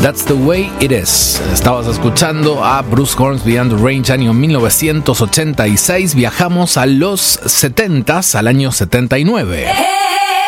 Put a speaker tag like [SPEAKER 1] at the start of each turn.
[SPEAKER 1] That's the Way It Is. Estabas escuchando a Bruce Hornsby and the Range, año 1986. Viajamos a los 70s, al año 79.